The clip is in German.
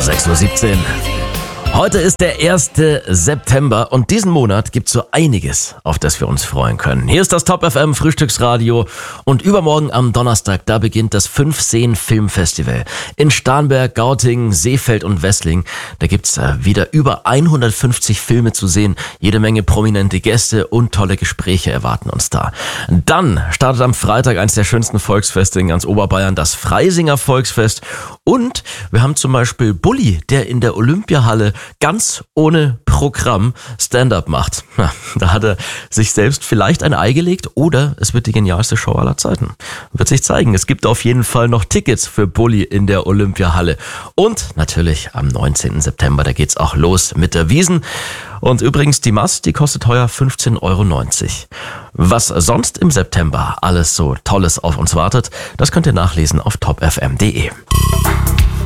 6:17 Uhr. Heute ist der 1. September und diesen Monat gibt's so einiges, auf das wir uns freuen können. Hier ist das Top FM Frühstücksradio und übermorgen am Donnerstag, da beginnt das 5-Seen Filmfestival. In Starnberg, Gautingen, Seefeld und Wessling, da gibt's wieder über 150 Filme zu sehen. Jede Menge prominente Gäste und tolle Gespräche erwarten uns da. Dann startet am Freitag eines der schönsten Volksfeste in ganz Oberbayern, das Freisinger Volksfest. Und wir haben zum Beispiel Bulli, der in der Olympiahalle ganz ohne Programm Stand-up macht. Ja, da hat er sich selbst vielleicht ein Ei gelegt oder es wird die genialste Show aller Zeiten. Wird sich zeigen. Es gibt auf jeden Fall noch Tickets für Bulli in der Olympiahalle. Und natürlich am 19. September, da geht's auch los mit der Wiesn. Und übrigens, die Mast, die kostet heuer 15,90 €. Was sonst im September alles so Tolles auf uns wartet, das könnt ihr nachlesen auf topfm.de.